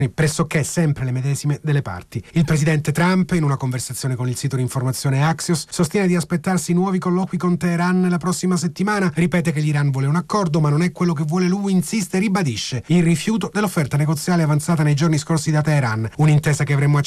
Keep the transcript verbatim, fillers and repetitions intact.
pressoché sempre le medesime delle parti. Il presidente Trump, in una conversazione con il sito di informazione Axios, sostiene di aspettarsi nuovi colloqui con Teheran la prossima settimana, ripete che l'Iran vuole un accordo ma non è quello che vuole lui, insiste e ribadisce il rifiuto dell'offerta negoziale avanzata nei giorni scorsi da Teheran, un'intesa che avremmo